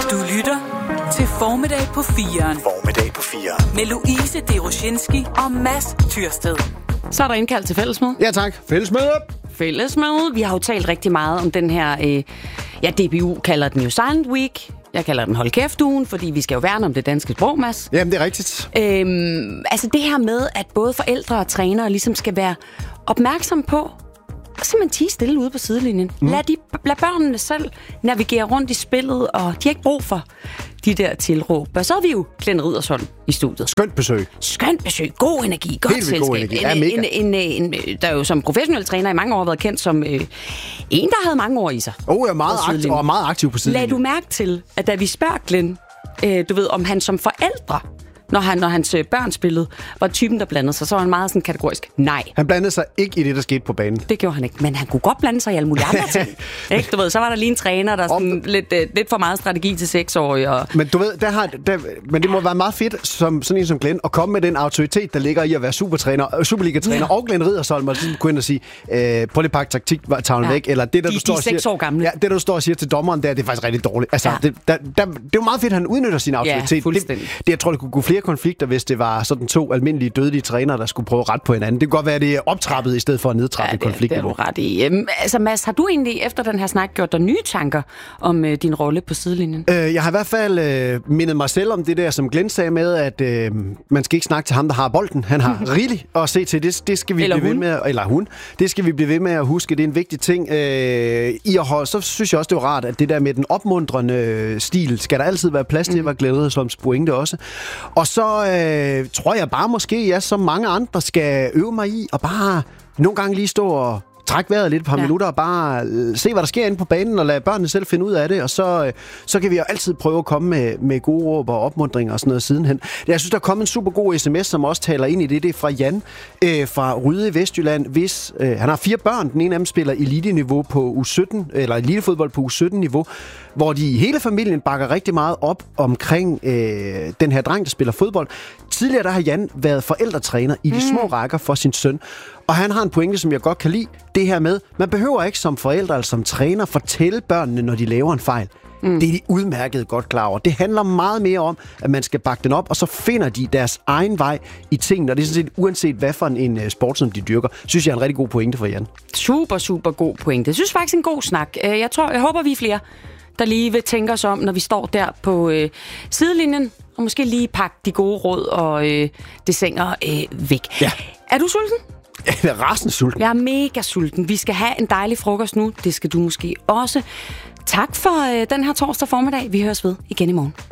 Du lytter til Formiddag på 4'eren. Formiddag på 4'eren. Med Louise Deroshinski og Mads Tyrsted. Så er der indkaldt til fællesmøde. Ja tak, fællesmøde. Fællesmøde. Vi har jo talt rigtig meget om den her, DBU kalder den jo Silent Week. Jeg kalder den Hold Kæft-ugen, fordi vi skal jo værne om det danske sprog, Mads. Jamen, det er rigtigt. Altså det her med, at både forældre og trænere ligesom skal være opmærksom på, simpelthen tie stille ude på sidelinjen. Lad børnene selv navigere rundt i spillet, og de har ikke brug for de der tilråb. Og så har vi jo Glenn Riddersholm i studiet. Skønt besøg. Skønt besøg. God energi. Godt Helt selskab. God energi. Ja, mega. Der er jo som professionel træner i mange år har været kendt som en, der havde mange år i sig. Jeg er meget aktiv på sidelinjen. Lad du mærke til, at da vi spørger Glenn, om han som forældre, når hans børn spillede, var typen, der blandede sig, så var han meget sådan kategorisk nej. Han blandede sig ikke i det, der skete på banen. Det gjorde han ikke, men han kunne godt blande sig i alle mulige andre ting. Ikke? Så var der lige en træner, der sådan lidt for meget strategi til 6-årige. Og... Men du ved, men det må være meget fedt, som sådan en som Glenn, at komme med den autoritet, der ligger i at være Superliga-træner og Glenn Riddersholm, og sådan kunne ind og sige, prøv lige pakke taktiktavlen væk, eller det, der du står og siger, 6 år gamle. Ja, det, du står og siger til dommeren, det er faktisk rigtig dårligt. Altså, det er jo meget fedt, at han udnytter sin autoritet. Ja, jeg tror, det kunne gå flere konflikter, hvis det var sådan 2 almindelige dødelige trænere, der skulle prøve at rette på hinanden. Det kunne godt være, at det er optrappet i stedet for at nedtrappe konfliktniveau. Det er du ret i. Altså Mads, har du egentlig efter den her snak gjort dig nye tanker om din rolle på sidelinjen? Jeg har i hvert fald mindet mig selv om det der, som Glenn sagde med, at man skal ikke snakke til ham, der har bolden. Han har rigeligt at se til. Det skal vi blive ved med, eller hun. Det skal vi blive ved med at huske. Det er en vigtig ting. Så synes jeg også, det er rart, at det der med den opmuntrende stil, skal der altid være plads til, var Glenn Riddersolms pointe også. Og så tror jeg bare måske, som mange andre skal øve mig i, og bare nogle gange lige stå og trække vejret lidt et par minutter, og bare se, hvad der sker inde på banen, og lade børnene selv finde ud af det, og så kan vi jo altid prøve at komme med gode råb og opmuntringer og sådan noget sidenhen. Jeg synes, der er kommet en super god sms, som også taler ind i det. Det er fra Jan fra Ryde i Vestjylland. Han har 4 børn. Den ene af dem spiller elite-niveau på U17, eller elitefodbold på U17-niveau, hvor de hele familien bakker rigtig meget op omkring den her dreng, der spiller fodbold. Tidligere der har Jan været forældretræner i de små rækker for sin søn, og han har en pointe, som jeg godt kan lide. Det her med, man behøver ikke som forældre eller som træner fortælle børnene, når de laver en fejl. Det er de udmærket godt klar over. Det handler meget mere om, at man skal bakke den op, og så finder de deres egen vej i tingene. Og det er sådan set uanset, hvad for en sport, som de dyrker, synes jeg er en rigtig god pointe for Jan. Super, super god pointe. Jeg synes faktisk en god snak. Jeg håber, vi er flere, der lige vil tænke os om, når vi står der på sidelinjen, og måske lige pakke de gode råd og dessiner væk. Ja. Er du sulten? Jeg er rasende sulten. Jeg er mega sulten. Vi skal have en dejlig frokost nu. Det skal du måske også. Tak for den her torsdag formiddag. Vi høres ved igen i morgen.